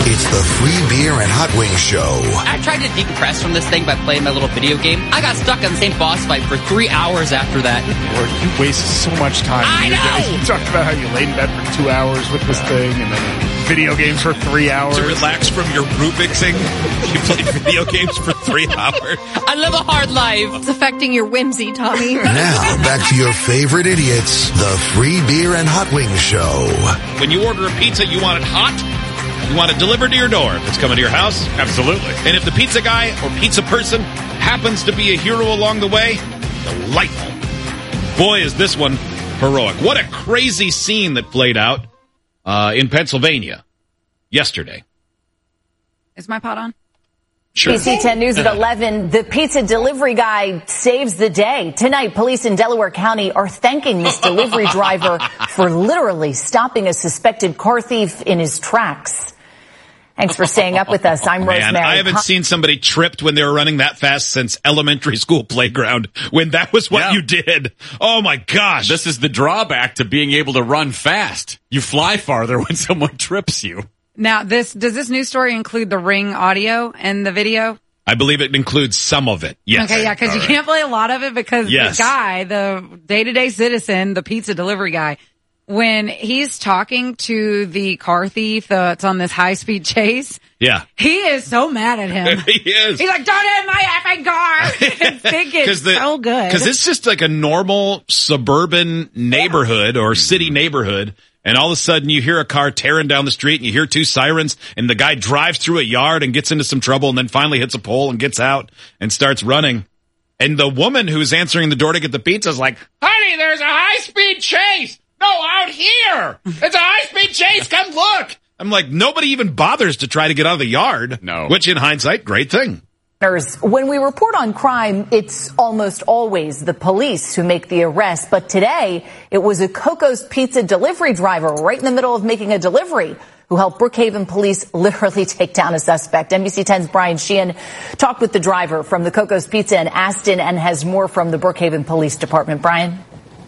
It's the Free Beer and Hot Wings Show. I tried to decompress from this thing by playing my little video game. I got stuck on the same boss fight for 3 hours after that. Lord, you wasted so much time. I know! You talked about how you laid in bed for 2 hours with this thing, and then video games for 3 hours. To relax from your Rubixing, you play video games for 3 hours. I live a hard life. It's affecting your whimsy, Tommy. Now, back to your favorite idiots, the Free Beer and Hot Wings Show. When you order a pizza, you want it hot? You want it delivered to your door. If it's coming to your house? Absolutely. And if the pizza guy or pizza person happens to be a hero along the way, delightful. Boy, is this one heroic. What a crazy scene that played out in Pennsylvania yesterday. Is my pot on? Sure. ABC 10 News at 11. The pizza delivery guy saves the day. Tonight, police in Delaware County are thanking this delivery driver for literally stopping a suspected car thief in his tracks. Thanks for staying up with us. I'm Rosemary. I haven't seen somebody tripped when they were running that fast since elementary school playground, when that was what you did. Oh, my gosh. This is the drawback to being able to run fast. You fly farther when someone trips you. Now, does this news story include the Ring audio and the video? I believe it includes some of it. Yes. Okay, yeah, because you can't play a lot of it because the guy, the day-to-day citizen, the pizza delivery guy, when he's talking to the car thief that's on this high-speed chase, he is so mad at him. He is. He's like, don't hit my effing car. It's thinking so good. Because it's just like a normal suburban neighborhood or city neighborhood. And all of a sudden you hear a car tearing down the street and you hear 2 sirens and the guy drives through a yard and gets into some trouble and then finally hits a pole and gets out and starts running. And the woman who's answering the door to get the pizza is like, honey, there's a high-speed chase. No, out here. It's a high-speed chase. Come look. I'm like, nobody even bothers to try to get out of the yard. No. Which in hindsight, great thing. When we report on crime, it's almost always the police who make the arrest. But today, it was a Coco's Pizza delivery driver right in the middle of making a delivery who helped Brookhaven police literally take down a suspect. NBC 10's Brian Sheehan talked with the driver from the Coco's Pizza in Aston and has more from the Brookhaven Police Department. Brian?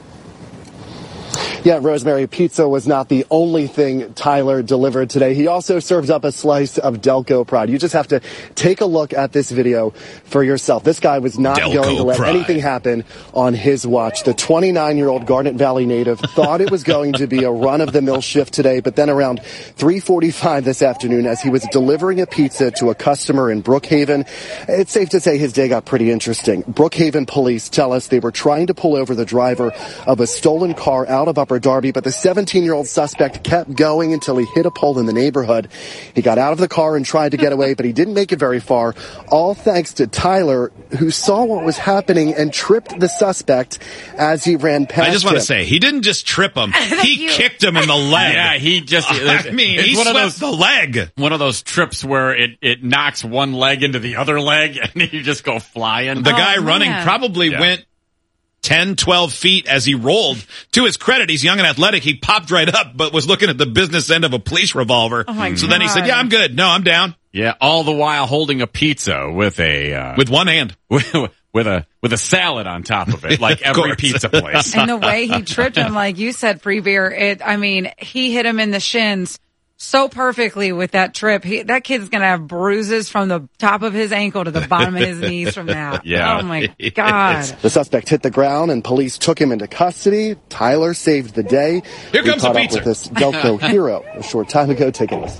Yeah, Rosemary, pizza was not the only thing Tyler delivered today. He also served up a slice of Delco Pride. You just have to take a look at this video for yourself. This guy was not going to let anything happen on his watch. The 29-year-old Garnet Valley native thought it was going to be a run-of-the-mill shift today, but then around 3:45 this afternoon, as he was delivering a pizza to a customer in Brookhaven, it's safe to say his day got pretty interesting. Brookhaven police tell us they were trying to pull over the driver of a stolen car out of Upper Darby, but the 17-year-old suspect kept going until he hit a pole in the neighborhood. He got out of the car and tried to get away, but he didn't make it very far, all thanks to Tyler, who saw what was happening and tripped the suspect as he ran past him. I just want to say, he didn't just trip him. He kicked him in the leg. Yeah, he just... I mean, he swept the leg. One of those trips where it knocks one leg into the other leg and you just go flying. The guy running probably went 10, 12 feet as he rolled. To his credit, he's young and athletic. He popped right up, but was looking at the business end of a police revolver. Oh my so then he said, yeah, I'm good. No, I'm down. Yeah, all the while holding a pizza with a... with one hand. With a salad on top of it, like every pizza place. And the way he tripped him, like you said, Free Beer, he hit him in the shins so perfectly with that trip. That kid's going to have bruises from the top of his ankle to the bottom of his knees from that. Yeah. Oh, my God. The suspect hit the ground, and police took him into custody. Tyler saved the day. Here comes the pizza. We caught up with this Delco hero a short time ago. Take a listen.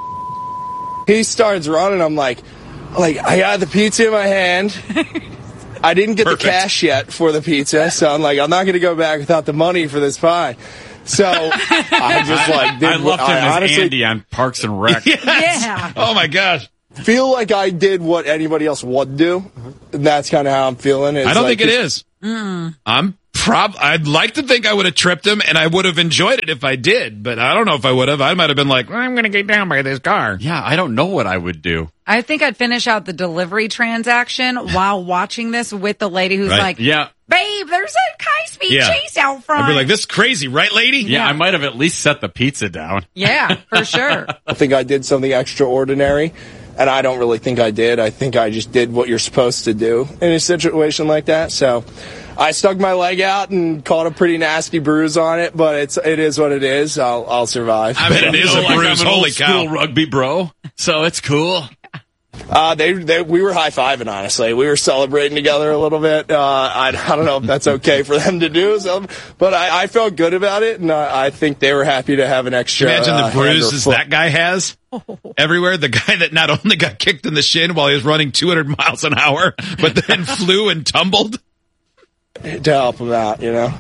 He starts running. I'm like, I got the pizza in my hand. I didn't get the cash yet for the pizza, so I'm like, I'm not going to go back without the money for this pie. So I just like did I loved him as Andy on Parks and Rec. Yeah. Oh my gosh. Feel like I did what anybody else would do. And that's kind of how I'm feeling. I don't think it is. I'd like to think I would have tripped him, and I would have enjoyed it if I did, but I don't know if I would have. I might have been like, I'm going to get down by this car. Yeah, I don't know what I would do. I think I'd finish out the delivery transaction while watching this with the lady who's like, yeah, babe, there's a high-speed chase out front. I'd be like, this is crazy, right, lady? Yeah, I might have at least set the pizza down. Yeah, for sure. I think I did something extraordinary. And I don't really think I did. I think I just did what you're supposed to do in a situation like that. So I stuck my leg out and caught a pretty nasty bruise on it, but it is what it is. I'll survive. I mean, it is a bruise. Holy cow. School rugby bro. So it's cool. We were high-fiving, honestly. We were celebrating together a little bit. I don't know if that's okay for them to do, but I felt good about it, and I think they were happy to have an extra. Imagine the bruises that guy has everywhere. The guy that not only got kicked in the shin while he was running 200 miles an hour, but then flew and tumbled. To help him out, you know?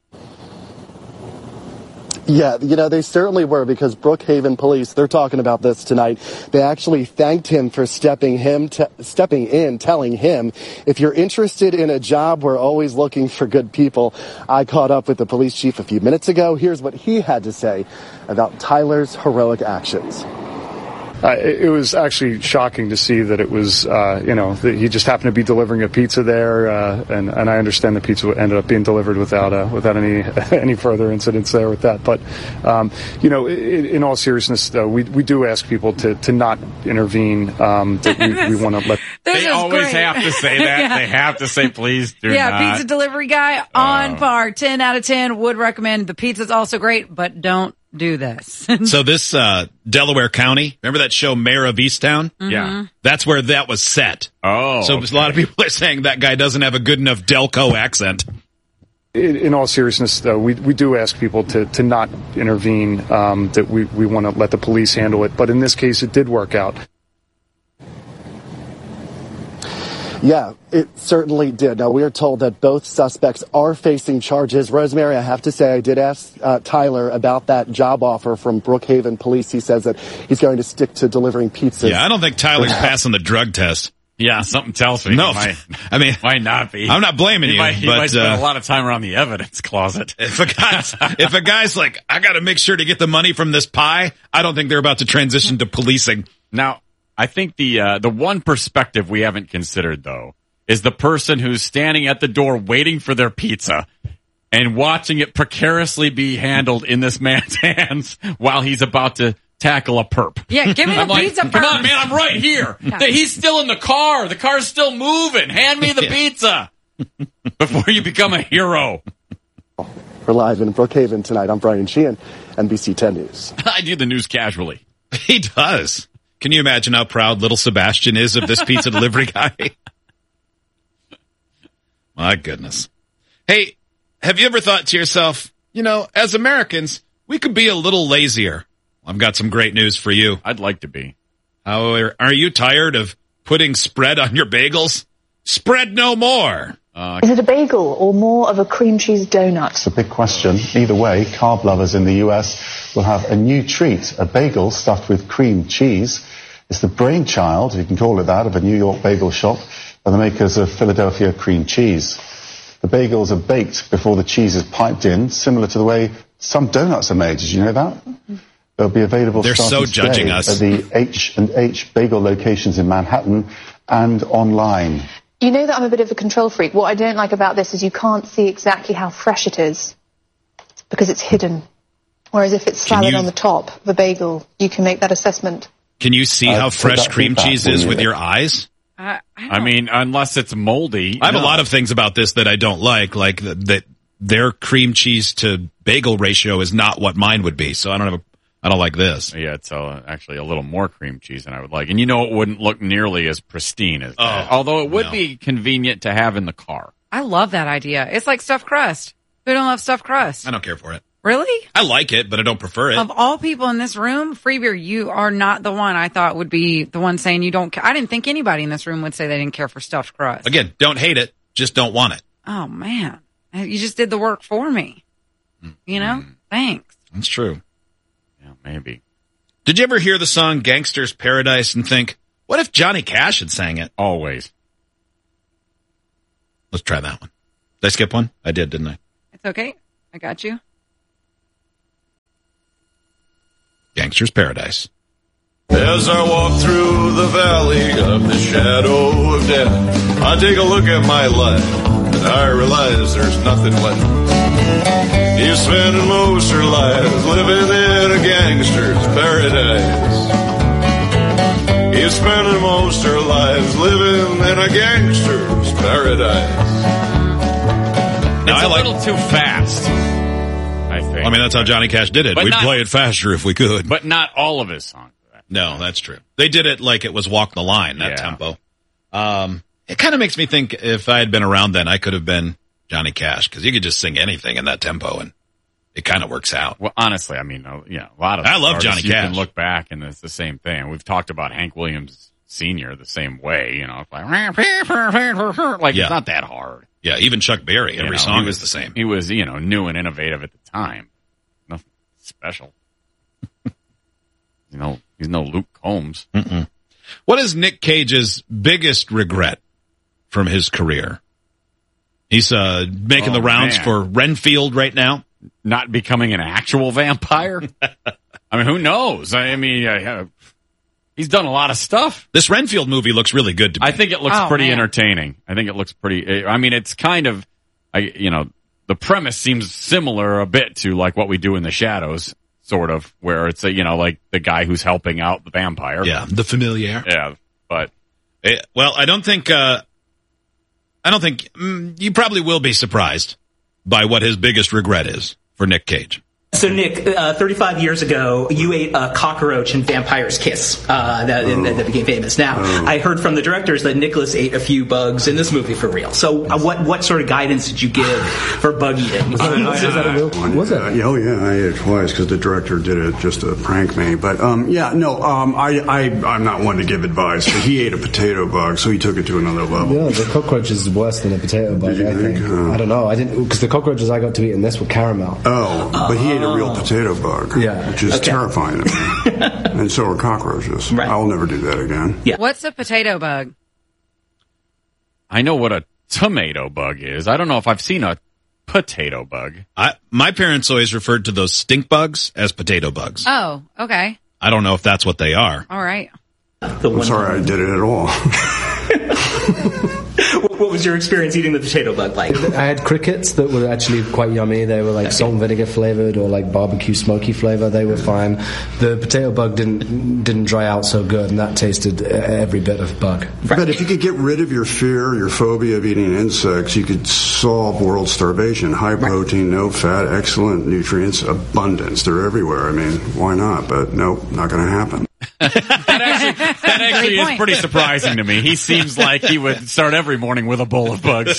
Yeah, they certainly were, because Brookhaven police, they're talking about this tonight. They actually thanked him for stepping in, telling him, if you're interested in a job, we're always looking for good people. I caught up with the police chief a few minutes ago. Here's what he had to say about Tyler's heroic actions. It was actually shocking to see that it was, that he just happened to be delivering a pizza there, and I understand the pizza ended up being delivered without any further incidents there with that. But, in all seriousness, though, we do ask people to not intervene. That we want to let. They always have to say that. Yeah. They have to say, please do not. Yeah, pizza delivery guy on par. 10 out of 10 would recommend. The pizza's also great, but don't do this. So this Delaware County, remember that show Mayor of Easttown? Mm-hmm. Yeah. That's where that was set. Oh. So a lot of people are saying that guy doesn't have a good enough Delco accent. In all seriousness, though, we do ask people to not intervene, that we want to let the police handle it. But in this case, it did work out. Yeah, it certainly did. Now, we are told that both suspects are facing charges. Rosemary, I have to say, I did ask Tyler about that job offer from Brookhaven Police. He says that he's going to stick to delivering pizzas. Yeah, I don't think Tyler's passing the drug test. Yeah, something tells me. No, might not be. I'm not blaming you. He might spend a lot of time around the evidence closet. If a guy's like, I got to make sure to get the money from this pie, I don't think they're about to transition to policing. Now, I think the one perspective we haven't considered, though, is the person who's standing at the door waiting for their pizza and watching it precariously be handled in this man's hands while he's about to tackle a perp. Yeah, give me the pizza perp. Come on, man, I'm right here. Yeah. He's still in the car. The car's still moving. Hand me the pizza before you become a hero. We're live in Brookhaven tonight. I'm Brian Sheehan, NBC 10 News. I do the news casually. He does. Can you imagine how proud little Sebastian is of this pizza delivery guy? My goodness. Hey, have you ever thought to yourself, as Americans, we could be a little lazier? I've got some great news for you. I'd like to be. However, are you tired of putting spread on your bagels? Spread no more. Is it a bagel or more of a cream cheese donut? It's a big question. Either way, carb lovers in the US will have a new treat, a bagel stuffed with cream cheese. It's the brainchild, if you can call it that, of a New York bagel shop and the makers of Philadelphia cream cheese. The bagels are baked before the cheese is piped in, similar to the way some donuts are made. Did you know that? They'll be available starting today at the H&H bagel locations in Manhattan and online. You know that I'm a bit of a control freak. What I don't like about this is you can't see exactly how fresh it is because it's hidden. Whereas if it's salad on the top of a bagel, you can make that assessment. Can you see how fresh cream cheese is with your eyes? I mean, unless it's moldy. I have a lot of things about this that I don't like that their cream cheese to bagel ratio is not what mine would be. So I don't like this. Yeah, it's actually a little more cream cheese than I would like. And it wouldn't look nearly as pristine as that. Although it would be convenient to have in the car. I love that idea. It's like stuffed crust. Who don't love stuffed crust? I don't care for it. Really? I like it, but I don't prefer it. Of all people in this room, Free Beer, you are not the one I thought would be the one saying you don't care. I didn't think anybody in this room would say they didn't care for stuffed crust. Again, don't hate it. Just don't want it. Oh, man. You just did the work for me. Thanks. That's true. Yeah, maybe. Did you ever hear the song Gangster's Paradise and think, what if Johnny Cash had sang it? Always. Let's try that one. Did I skip one? I did, didn't I? It's okay. I got you. Gangster's Paradise. As I walk through the valley of the shadow of death, I take a look at my life, and I realize there's nothing left. You're spending most of your lives living in a gangster's paradise. You're spending was living in a gangster's paradise. Now, it's a little too fast, I think. I mean, that's how Johnny Cash did it. We'd play it faster if we could. But not all of his songs. No, that's true. They did it like it was Walk the Line, that tempo. It kind of makes me think if I had been around then, I could have been Johnny Cash, because you could just sing anything in that tempo, and it kind of works out. Well, honestly, I mean, a lot of I love Johnny Cash. You can look back, and it's the same thing. We've talked about Hank Williams Sr. the same way, it's like it's not that hard. Yeah, even Chuck Berry, every song is the same. He was, new and innovative at the time. Nothing special. He's no Luke Combs. Mm-mm. What is Nick Cage's biggest regret from his career? He's making the rounds for Renfield right now. Not becoming an actual vampire? I mean, who knows? I mean, he's done a lot of stuff. This Renfield movie looks really good to me. I think it looks pretty entertaining. I think it looks pretty... I mean, it's kind of... the premise seems similar a bit to like what we do in The Shadows, sort of, where it's like the guy who's helping out the vampire. Yeah, the familiar. Yeah, but... I don't think you probably will be surprised by what his biggest regret is for Nick Cage. So, Nick, 35 years ago, you ate a cockroach in Vampire's Kiss that became famous. Now, I heard from the directors that Nicholas ate a few bugs in this movie for real. So, what sort of guidance did you give for bug eating? Was that a real one? Was it? I ate it twice because the director did it just to prank me. But, I'm not one to give advice. He ate a potato bug, so he took it to another level. Yeah, the cockroach is worse than a potato bug, I think. I don't know. I didn't, because the cockroaches I got to eat in this were caramel. But he ate a real potato bug, which is terrifying to me. And so are cockroaches. Right. I'll never do that again. Yeah. What's a potato bug? I know what a tomato bug is. I don't know if I've seen a potato bug. My parents always referred to those stink bugs as potato bugs. Oh, okay. I don't know if that's what they are. All right. I'm sorry I did it at all. What was your experience eating the potato bug like? I had crickets that were actually quite yummy. They were like salt and vinegar flavored or like barbecue smoky flavor. They were fine. The potato bug didn't dry out so good, and that tasted every bit of bug. But if you could get rid of your fear, your phobia of eating insects, you could solve world starvation. High protein, no fat, excellent nutrients, abundance. They're everywhere. I mean, why not? But nope, not going to happen. That actually is pretty surprising to me. He seems like he would start every morning with a bowl of bugs.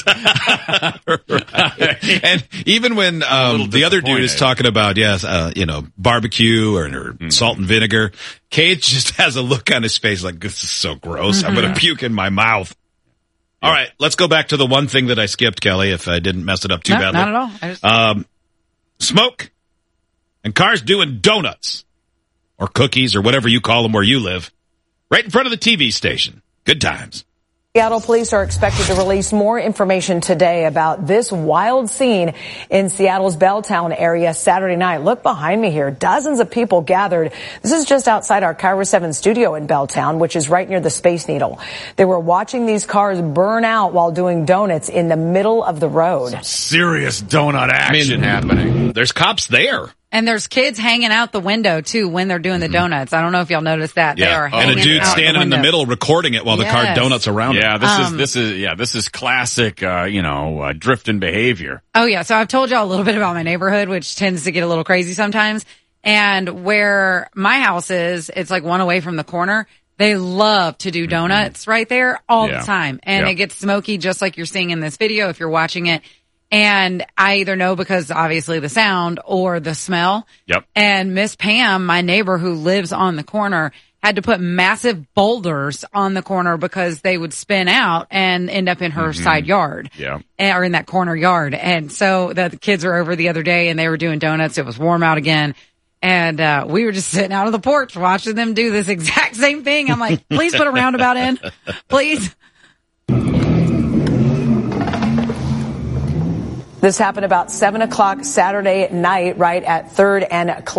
And even when the other dude is talking about barbecue or salt and vinegar, Cage just has a look on his face like, this is so gross. I'm going to puke in my mouth. All right, let's go back to the one thing that I skipped, Kelly, if I didn't mess it up too badly. Not at all. Smoke and cars doing donuts. Or cookies, or whatever you call them where you live, right in front of the TV station. Good times. Seattle police are expected to release more information today about this wild scene in Seattle's Belltown area Saturday night. Look behind me here. Dozens of people gathered. This is just outside our KIRO 7 studio in Belltown, which is right near the Space Needle. They were watching these cars burn out while doing donuts in the middle of the road. Some serious donut action happening. There's cops there. And there's kids hanging out the window, too, when they're doing the donuts. I don't know if y'all noticed that. Yeah. They are hanging and a dude standing in the middle recording it while the car donuts around him. Yeah, this is classic, drifting behavior. Oh, yeah. So I've told y'all a little bit about my neighborhood, which tends to get a little crazy sometimes. And where my house is, it's like one away from the corner. They love to do donuts right there all the time. And it gets smoky just like you're seeing in this video if you're watching it. And I either know because obviously the sound or the smell. Yep. And Miss Pam, my neighbor who lives on the corner, had to put massive boulders on the corner because they would spin out and end up in her side yard. Yeah. Or in that corner yard. And so the kids were over the other day and they were doing donuts. It was warm out again. And we were just sitting out on the porch watching them do this exact same thing. I'm like, please put a roundabout in. Please. This happened about 7 o'clock Saturday night, right at 3rd and